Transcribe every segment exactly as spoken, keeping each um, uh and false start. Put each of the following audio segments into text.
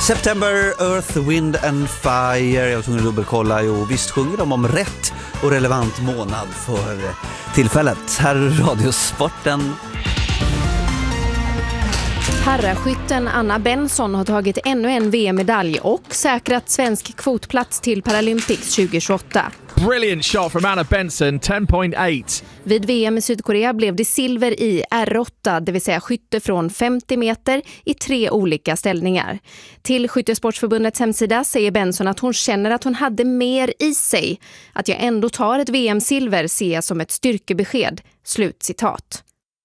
September, Earth, Wind and Fire. Jag var tvungen att dubbelkolla. Jo, visst sjunger de om rätt och relevant månad för tillfället. Här är Radiosporten. Herraskytten Anna Benson har tagit ännu en V M-medalj och säkrat svensk kvotplats till Paralympics tjugohundratjugoåtta. Brilliant shot from Anna Benson, ten point eight. Vid V M i Sydkorea blev det silver i R åtta, det vill säga skytte från femtio meter i tre olika ställningar. Till Skyttesportsförbundets hemsida säger Benson att hon känner att hon hade mer i sig. Att jag ändå tar ett V M-silver ser jag som ett styrkebesked. Slutcitat.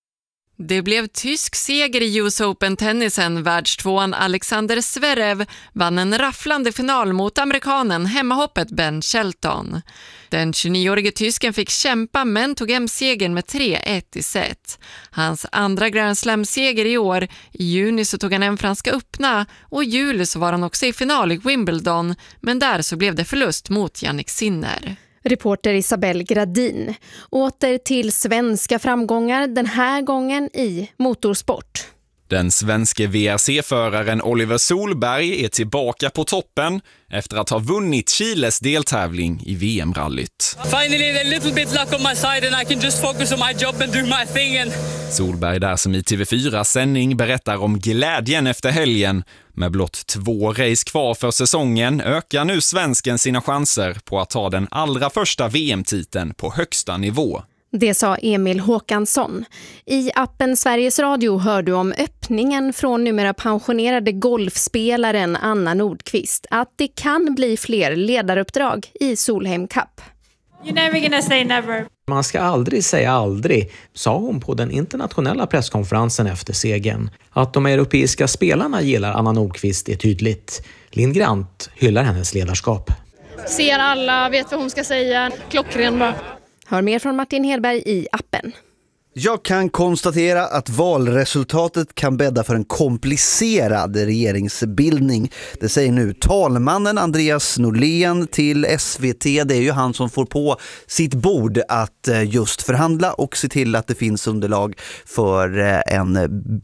Det blev tysk seger i U S Open-tennisen. Världstvåan Alexander Zverev vann en rafflande final mot amerikanen hemmahoppet Ben Shelton. Den tjugonioårige tysken fick kämpa men tog hem segern med tre ett i set. Hans andra Grand Slam-seger i år. I juni så tog han en franska öppna och i juli så var han också i final i Wimbledon. Men där så blev det förlust mot Jannik Sinner. Reporter Isabelle Gradin. Åter till svenska framgångar, den här gången i motorsport. Den svenske V R C-föraren Oliver Solberg är tillbaka på toppen efter att ha vunnit Chiles deltävling i V M-rallyt. Finally a little bit luck on my side and I can just focus on my job and do my thing. And... Solberg där som i T V fyra sändning berättar om glädjen efter helgen. Med blott två race kvar för säsongen ökar nu svensken sina chanser på att ta den allra första V M-titeln på högsta nivå. Det sa Emil Håkansson. I appen Sveriges Radio hör du om öppningen från numera pensionerade golfspelaren Anna Nordqvist. Att det kan bli fler ledaruppdrag i Solheim Cup. You're never gonna say never. Man ska aldrig säga aldrig, sa hon på den internationella presskonferensen efter segern. Att de europeiska spelarna gillar Anna Nordqvist är tydligt. Linn Grant hyllar hennes ledarskap. Ser alla, vet vad hon ska säga. Klockren bara. Hör mer från Martin Hedberg i appen. Jag kan konstatera att valresultatet kan bädda för en komplicerad regeringsbildning. Det säger nu talmannen Andreas Norlén till S V T. Det är ju han som får på sitt bord att just förhandla och se till att det finns underlag för en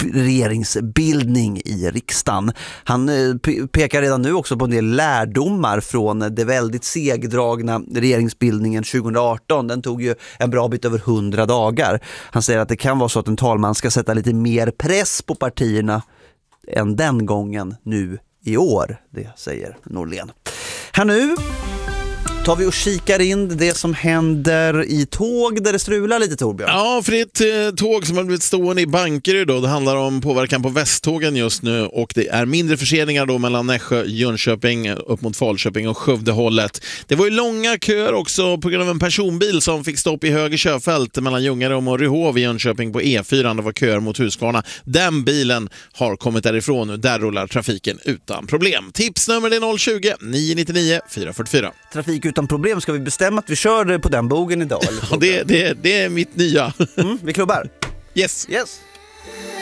regeringsbildning i riksdagen. Han pekar redan nu också på en del lärdomar från det väldigt segdragna regeringsbildningen tjugohundraarton. Den tog ju en bra bit över hundra dagar. Han säger att det kan vara så att en talman ska sätta lite mer press på partierna än den gången nu i år. Det säger Norlén. Här nu tar vi och kikar in det som händer i tåg där det strular lite, Torbjörn. Ja, för det är ett eh, tåg som har blivit stående i banker idag. Det handlar om påverkan på Västtågen just nu och det är mindre förseningar då mellan Nässjö, Jönköping upp mot Falköping och Skövdehållet. Det var ju långa köer också på grund av en personbil som fick stopp i höger körfält mellan Ljungarum och Ryhov i Jönköping på E fyra. Det var köer mot Huskvarna. Den bilen har kommit därifrån nu. Där rullar trafiken utan problem. Tipsnummer är noll tjugo, nio nio nio, fyra fyra fyra. Trafik utan problem, ska vi bestämma att vi kör på den bogen idag? Eller? Ja, det, det, det är mitt nya. Mm, vi klubbar. Yes. Yes.